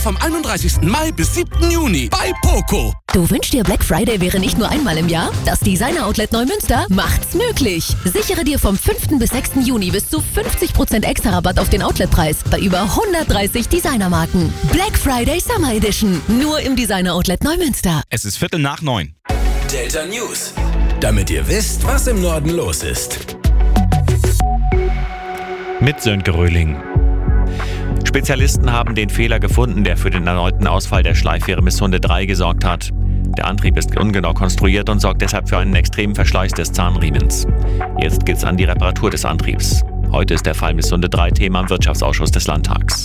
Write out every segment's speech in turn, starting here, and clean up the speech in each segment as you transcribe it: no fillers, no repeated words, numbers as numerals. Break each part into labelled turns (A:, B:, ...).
A: Vom 31. Mai bis 7. Juni bei Poco.
B: Du wünschst dir, Black Friday wäre nicht nur einmal im Jahr? Das Designer Outlet Neumünster macht's möglich. Sichere dir vom 5. bis 6. Juni bis zu 50% extra Rabatt auf den Outletpreis bei über 130 Designermarken. Black Friday Summer Edition. Nur im Designer Outlet Neumünster.
C: Es ist 8:45.
A: Delta News. Damit ihr wisst, was im Norden los ist.
D: Mit Sönke Röhling. Spezialisten haben den Fehler gefunden, der für den erneuten Ausfall der Schleiffähre Miss Hunde 3 gesorgt hat. Der Antrieb ist ungenau konstruiert und sorgt deshalb für einen extremen Verschleiß des Zahnriemens. Jetzt geht's an die Reparatur des Antriebs. Heute ist der Fall Miss Hunde 3 Thema im Wirtschaftsausschuss des Landtags.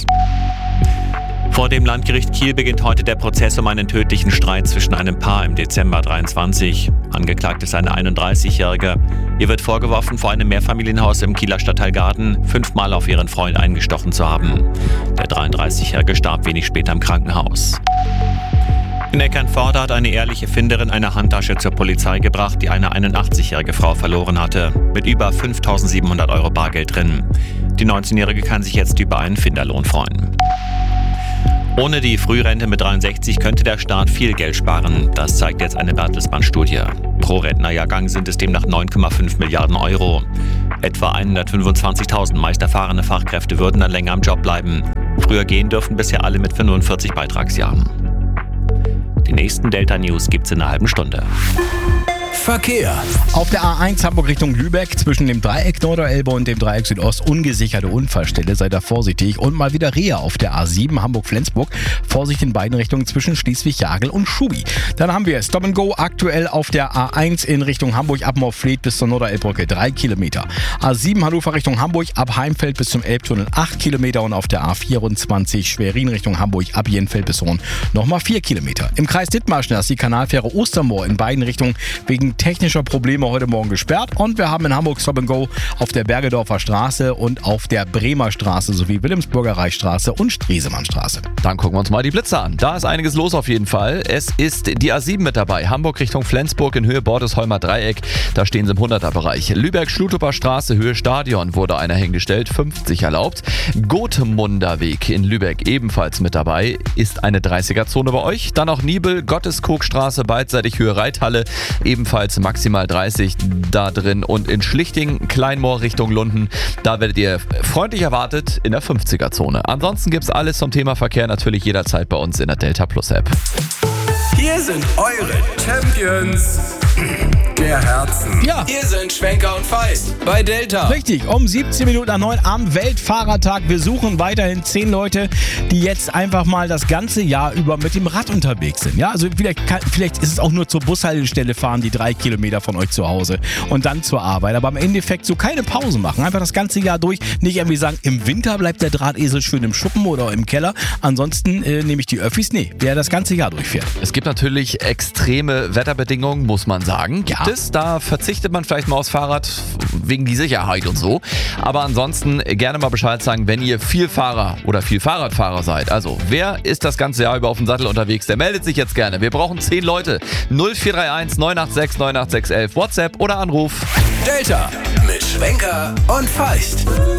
D: Vor dem Landgericht Kiel beginnt heute der Prozess um einen tödlichen Streit zwischen einem Paar im Dezember 23. Angeklagt ist eine 31-Jährige. Ihr wird vorgeworfen, vor einem Mehrfamilienhaus im Kieler Stadtteil Garden 5-mal auf ihren Freund eingestochen zu haben. Der 33-Jährige starb wenig später im Krankenhaus. In Eckernförde hat eine ehrliche Finderin eine Handtasche zur Polizei gebracht, die eine 81-jährige Frau verloren hatte. Mit über 5.700 € Bargeld drin. Die 19-Jährige kann sich jetzt über einen Finderlohn freuen. Ohne die Frührente mit 63 könnte der Staat viel Geld sparen. Das zeigt jetzt eine Bertelsmann-Studie. Pro Rentnerjahrgang sind es demnach 9,5 Milliarden €. Etwa 125.000 meist erfahrene Fachkräfte würden dann länger am Job bleiben. Früher gehen dürfen bisher alle mit 45 Beitragsjahren. Die nächsten Delta News gibt's in einer halben Stunde.
A: Verkehr.
E: Auf der A1 Hamburg Richtung Lübeck zwischen dem Dreieck Norderelbe und dem Dreieck Südost ungesicherte Unfallstelle. Seid da vorsichtig. Und mal wieder Reha auf der A7 Hamburg-Flensburg. Vorsicht in beiden Richtungen zwischen Schleswig-Jagel und Schubi. Dann haben wir Stop and Go aktuell auf der A1 in Richtung Hamburg ab Morfleet bis zur Norderelbbrücke 3 Kilometer. A7 Hannover Richtung Hamburg ab Heimfeld bis zum Elbtunnel 8 Kilometer und auf der A24 Schwerin Richtung Hamburg ab Jenfeld bis Hohn nochmal 4 Kilometer. Im Kreis Dithmarschen ist die Kanalfähre Ostermoor in beiden Richtungen wegen technischer Probleme heute Morgen gesperrt und wir haben in Hamburg Stop and Go auf der Bergedorfer Straße und auf der Bremer Straße sowie Wilhelmsburger Reichsstraße und Stresemannstraße.
F: Dann gucken wir uns mal die Blitze an. Da ist einiges los auf jeden Fall. Es ist die A7 mit dabei. Hamburg Richtung Flensburg in Höhe Bordesholmer Dreieck. Da stehen sie im 100er-Bereich. Lübeck-Schlutoper Straße, Höhe Stadion wurde einer hingestellt. 50 erlaubt. Gotemunder Weg in Lübeck ebenfalls mit dabei. Ist eine 30er-Zone bei euch. Dann auch Nibel, Gotteskogstraße, beidseitig Höhe Reithalle. Ebenfalls maximal 30 da drin. Und in Schlichting, Kleinmoor Richtung Lunden, da werdet ihr freundlich erwartet in der 50er-Zone. Ansonsten gibt's alles zum Thema Verkehr natürlich jederzeit bei uns in der Delta Plus App.
A: Hier sind eure Champions der Herzen.
E: Ja.
A: Hier sind Schwenker und Feist bei Delta.
E: Richtig, um 17 Minuten nach 9 am Weltfahrertag. Wir suchen weiterhin 10 Leute, die jetzt einfach mal das ganze Jahr über mit dem Rad unterwegs sind. Ja, also vielleicht ist es auch nur zur Bushaltestelle fahren, die 3 Kilometer von euch zu Hause und dann zur Arbeit. Aber im Endeffekt so keine Pause machen. Einfach das ganze Jahr durch. Nicht irgendwie sagen, im Winter bleibt der Drahtesel schön im Schuppen oder im Keller. Ansonsten nehme ich die Öffis. Nee, der das ganze Jahr durchfährt.
F: Es gibt natürlich extreme Wetterbedingungen, muss man sagen. Gibt es? Da verzichtet man vielleicht mal aufs Fahrrad wegen die Sicherheit und so. Aber ansonsten gerne mal Bescheid sagen, wenn ihr viel Fahrer oder viel Fahrradfahrer seid. Also, wer ist das ganze Jahr über auf dem Sattel unterwegs? Der meldet sich jetzt gerne. Wir brauchen 10 Leute. 0431 986 98611 WhatsApp oder Anruf.
A: Delta mit Schwenker und Feist.